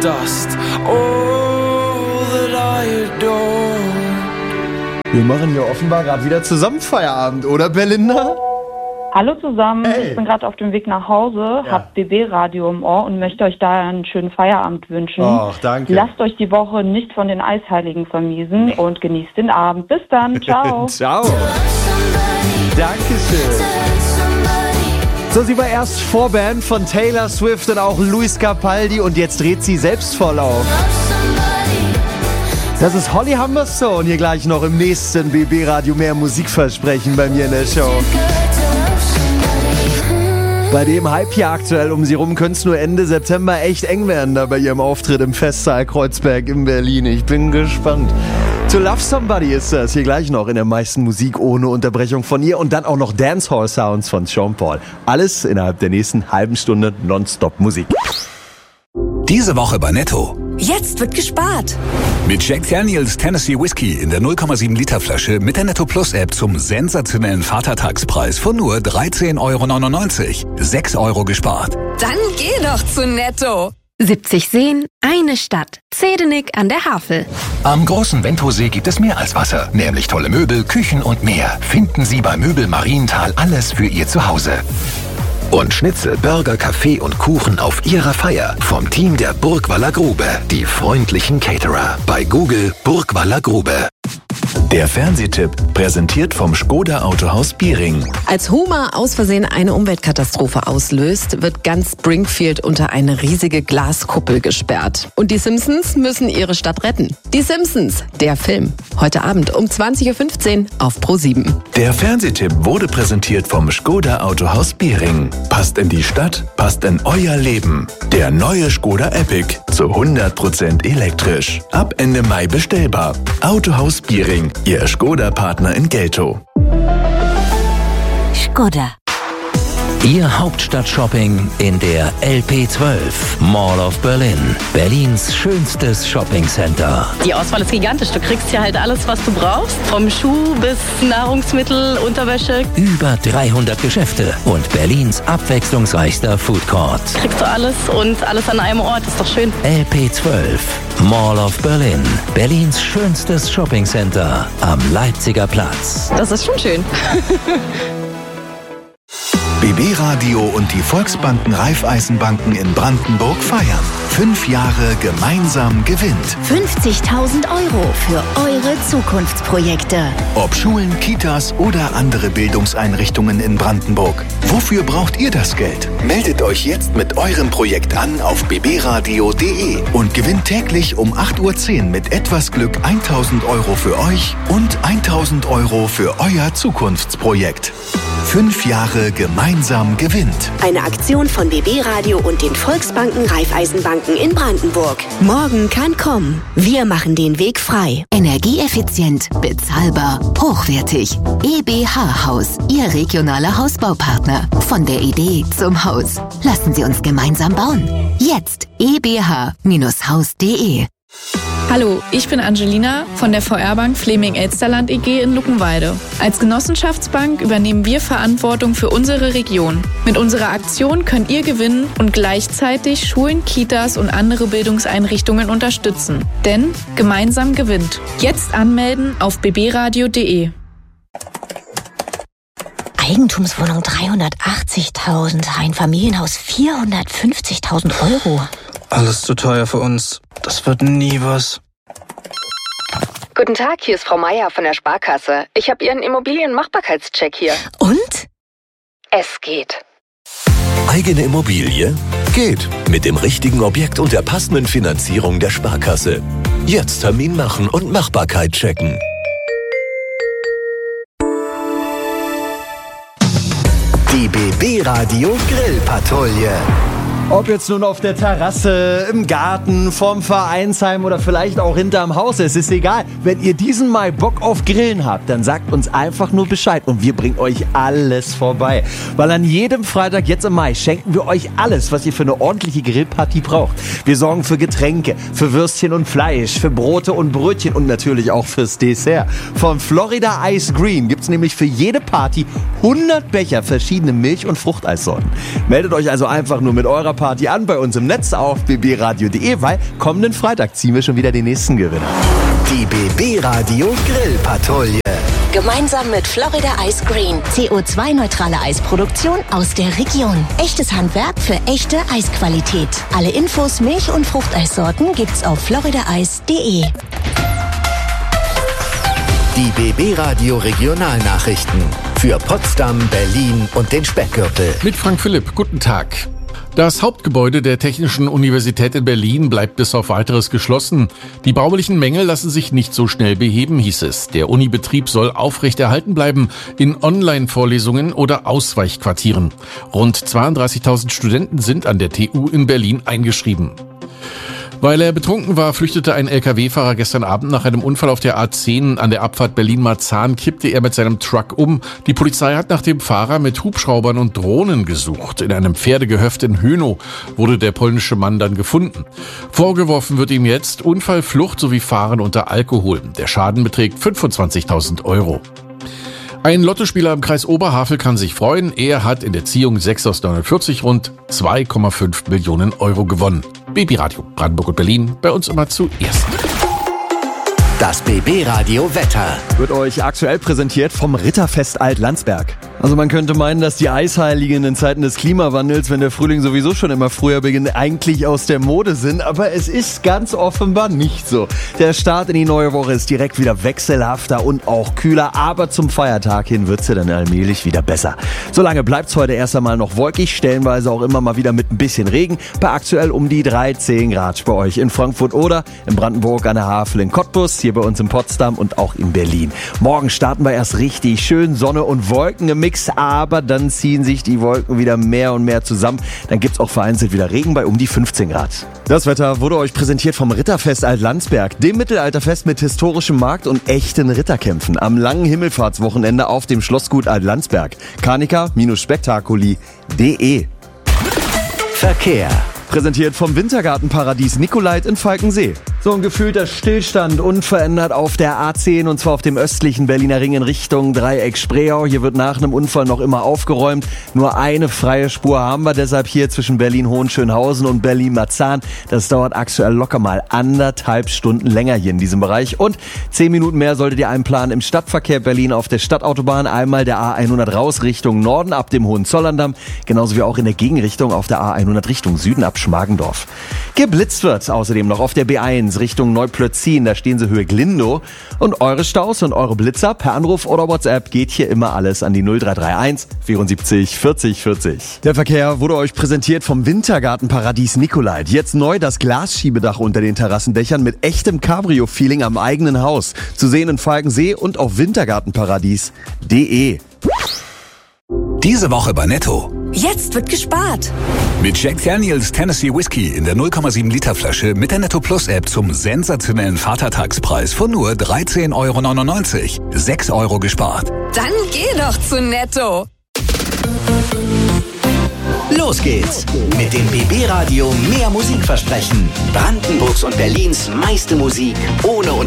dust, all that I adore. Wir machen hier offenbar gerade wieder zusammen Feierabend, oder Belinda? Hallo zusammen, Hey. Ich bin gerade auf dem Weg nach Hause, hab BB-Radio im Ohr und möchte euch da einen schönen Feierabend wünschen. Ach, danke. Lasst euch die Woche nicht von den Eisheiligen vermiesen und genießt den Abend. Bis dann, ciao. Ciao. Dankeschön. So, sie war erst Vorband von Taylor Swift und auch Luis Capaldi und jetzt dreht sie selbst voll auf. Das ist Holly Humberstone hier gleich noch im nächsten BB-Radio mehr Musikversprechen bei mir in der Show. Bei dem Hype hier aktuell um sie rum könnte es nur Ende September echt eng werden, da bei ihrem Auftritt im Festsaal Kreuzberg in Berlin. Ich bin gespannt. To Love Somebody ist das hier gleich noch in der meisten Musik ohne Unterbrechung von ihr und dann auch noch Dancehall Sounds von Sean Paul. Alles innerhalb der nächsten halben Stunde Nonstop Musik. Diese Woche bei Netto. Jetzt wird gespart. Mit Jack Daniels Tennessee Whiskey in der 0,7 Liter Flasche mit der Netto Plus App zum sensationellen Vatertagspreis von nur 13,99 €. 6 € gespart. Dann geh doch zu Netto. 70 Seen, eine Stadt. Zedenik an der Havel. Am großen Ventosee gibt es mehr als Wasser, nämlich tolle Möbel, Küchen und mehr. Finden Sie bei Möbel Marienthal alles für Ihr Zuhause. Und Schnitzel, Burger, Kaffee und Kuchen auf Ihrer Feier vom Team der Burgwaller Grube. Die freundlichen Caterer. Bei Google Burgwaller Grube. Der Fernsehtipp, präsentiert vom Škoda Autohaus Biering. Als Homer aus Versehen eine Umweltkatastrophe auslöst, wird ganz Springfield unter eine riesige Glaskuppel gesperrt. Und die Simpsons müssen ihre Stadt retten. Die Simpsons, der Film. Heute Abend um 20:15 Uhr auf Pro7. Der Fernsehtipp wurde präsentiert vom Škoda Autohaus Biering. Passt in die Stadt, passt in euer Leben. Der neue Škoda Epic zu 100% elektrisch. Ab Ende Mai bestellbar. Autohaus Biering, Ihr Škoda-Partner in Geltow. Škoda. Ihr Hauptstadt-Shopping in der LP12 Mall of Berlin. Berlins schönstes Shoppingcenter. Die Auswahl ist gigantisch. Du kriegst hier halt alles, was du brauchst. Vom Schuh bis Nahrungsmittel, Unterwäsche. Über 300 Geschäfte und Berlins abwechslungsreichster Food Court. Kriegst du alles und alles an einem Ort. Ist doch schön. LP12 Mall of Berlin. Berlins schönstes Shoppingcenter am Leipziger Platz. Das ist schon schön. BB Radio und die Volksbanken Raiffeisenbanken in Brandenburg feiern. 5 Jahre gemeinsam gewinnt. 50.000 € für eure Zukunftsprojekte. Ob Schulen, Kitas oder andere Bildungseinrichtungen in Brandenburg. Wofür braucht ihr das Geld? Meldet euch jetzt mit eurem Projekt an auf bbradio.de und gewinnt täglich um 8:10 Uhr mit etwas Glück 1.000 € für euch und 1.000 € für euer Zukunftsprojekt. 5 Jahre gemeinsam gewinnt. Eine Aktion von BB Radio und den Volksbanken Raiffeisenbanken in Brandenburg. Morgen kann kommen. Wir machen den Weg frei. Energieeffizient, bezahlbar, hochwertig. EBH Haus, Ihr regionaler Hausbaupartner. Von der Idee zum Haus. Lassen Sie uns gemeinsam bauen. Jetzt ebh-haus.de. Hallo, ich bin Angelina von der VR-Bank Fleming-Elsterland EG in Luckenwalde. Als Genossenschaftsbank übernehmen wir Verantwortung für unsere Region. Mit unserer Aktion könnt ihr gewinnen und gleichzeitig Schulen, Kitas und andere Bildungseinrichtungen unterstützen. Denn gemeinsam gewinnt. Jetzt anmelden auf bbradio.de. Eigentumswohnung 380.000, ein Familienhaus 450.000 €. Alles zu teuer für uns. Das wird nie was. Guten Tag, hier ist Frau Meier von der Sparkasse. Ich habe Ihren Immobilienmachbarkeitscheck hier. Und? Es geht. Eigene Immobilie? Geht. Mit dem richtigen Objekt und der passenden Finanzierung der Sparkasse. Jetzt Termin machen und Machbarkeit checken. Die BB Radio Grillpatrouille. Ob jetzt nun auf der Terrasse, im Garten, vorm Vereinsheim oder vielleicht auch hinterm Haus, es ist egal. Wenn ihr diesen Mai Bock auf Grillen habt, dann sagt uns einfach nur Bescheid und wir bringen euch alles vorbei. Weil an jedem Freitag jetzt im Mai schenken wir euch alles, was ihr für eine ordentliche Grillparty braucht. Wir sorgen für Getränke, für Würstchen und Fleisch, für Brote und Brötchen und natürlich auch fürs Dessert. Von Florida Ice Green gibt's nämlich für jede Party 100 Becher verschiedene Milch- und Fruchteissorten. Meldet euch also einfach nur mit eurer Sommerparty an bei uns im Netz auf bbradio.de, weil kommenden Freitag ziehen wir schon wieder den nächsten Gewinner. Die BB Radio Grillpatrouille. Gemeinsam mit Florida Ice Green. CO2-neutrale Eisproduktion aus der Region. Echtes Handwerk für echte Eisqualität. Alle Infos, Milch- und Fruchteissorten gibt's auf floridaice.de. Die BB Radio Regionalnachrichten. Für Potsdam, Berlin und den Speckgürtel. Mit Frank Philipp, guten Tag. Das Hauptgebäude der Technischen Universität in Berlin bleibt bis auf Weiteres geschlossen. Die baulichen Mängel lassen sich nicht so schnell beheben, hieß es. Der Unibetrieb soll aufrechterhalten bleiben in Online-Vorlesungen oder Ausweichquartieren. Rund 32.000 Studenten sind an der TU in Berlin eingeschrieben. Weil er betrunken war, flüchtete ein Lkw-Fahrer gestern Abend nach einem Unfall auf der A10 an der Abfahrt Berlin-Marzahn, kippte er mit seinem Truck um. Die Polizei hat nach dem Fahrer mit Hubschraubern und Drohnen gesucht. In einem Pferdegehöft in Hönow wurde der polnische Mann dann gefunden. Vorgeworfen wird ihm jetzt Unfall, Flucht sowie Fahren unter Alkohol. Der Schaden beträgt 25.000 €. Ein Lottospieler im Kreis Oberhavel kann sich freuen. Er hat in der Ziehung 6 aus 49 rund 2,5 Millionen € gewonnen. BB Radio Brandenburg und Berlin, bei uns immer zuerst. Das BB Radio Wetter wird euch aktuell präsentiert vom Ritterfest Alt-Landsberg. Also man könnte meinen, dass die Eisheiligen in Zeiten des Klimawandels, wenn der Frühling sowieso schon immer früher beginnt, eigentlich aus der Mode sind. Aber es ist ganz offenbar nicht so. Der Start in die neue Woche ist direkt wieder wechselhafter und auch kühler. Aber zum Feiertag hin wird's ja dann allmählich wieder besser. Solange bleibt's heute erst einmal noch wolkig, stellenweise auch immer mal wieder mit ein bisschen Regen. Bei aktuell um die 13 Grad bei euch in Frankfurt oder in Brandenburg an der Havel in Cottbus, hier bei uns in Potsdam und auch in Berlin. Morgen starten wir erst richtig schön, Sonne und Wolken im Mix, aber dann ziehen sich die Wolken wieder mehr und mehr zusammen. Dann gibt's auch vereinzelt wieder Regen bei um die 15 Grad. Das Wetter wurde euch präsentiert vom Ritterfest Alt-Landsberg, dem Mittelalterfest mit historischem Markt und echten Ritterkämpfen am langen Himmelfahrtswochenende auf dem Schlossgut Alt-Landsberg. Carnica-Spektakuli.de. Verkehr. Präsentiert vom Wintergartenparadies Nicolait in Falkensee. So ein gefühlter Stillstand, unverändert auf der A10 und zwar auf dem östlichen Berliner Ring in Richtung Dreieck Spreeau. Hier wird nach einem Unfall noch immer aufgeräumt. Nur eine freie Spur haben wir deshalb hier zwischen Berlin-Hohenschönhausen und Berlin-Marzahn. Das dauert aktuell locker mal 1,5 Stunden länger hier in diesem Bereich. Und 10 Minuten mehr solltet ihr einplanen im Stadtverkehr Berlin auf der Stadtautobahn. Einmal der A100 raus Richtung Norden ab dem Hohenzollerndamm. Genauso wie auch in der Gegenrichtung auf der A100 Richtung Süden ab Schmargendorf. Geblitzt wird außerdem noch auf der B1 Richtung Neuplötzin, da stehen sie Höhe Glindow. Und eure Staus und eure Blitzer per Anruf oder WhatsApp geht hier immer alles an die 0331 74 40 40. Der Verkehr wurde euch präsentiert vom Wintergartenparadies Nicolait. Jetzt neu das Glasschiebedach unter den Terrassendächern mit echtem Cabrio-Feeling am eigenen Haus. Zu sehen in Falkensee und auf wintergartenparadies.de. Diese Woche bei Netto. Jetzt wird gespart. Mit Jack Daniels Tennessee Whiskey in der 0,7 Liter Flasche mit der Netto Plus App zum sensationellen Vatertagspreis von nur 13,99 €. 6 € gespart. Dann geh doch zu Netto. Los geht's mit dem BB Radio mehr Musik versprechen. Brandenburgs und Berlins meiste Musik ohne